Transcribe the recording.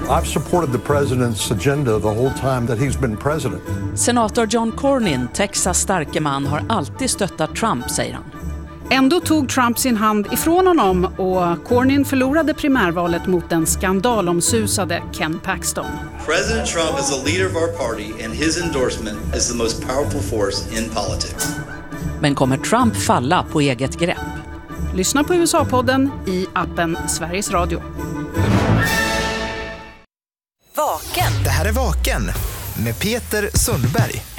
I've supported the president's agenda the whole time that he's been president. Senator John Cornyn, Texas starke man, har alltid stöttat Trump, säger han. Ändå tog Trump sin hand ifrån honom och Cornyn förlorade primärvalet mot den skandalomsusade Ken Paxton. President Trump is the leader of our party and his endorsement is the most powerful force in politics. Men kommer Trump falla på eget grepp? Lyssna på USA-podden i appen Sveriges Radio. Vaken. Det här är Vaken med Peter Sundberg.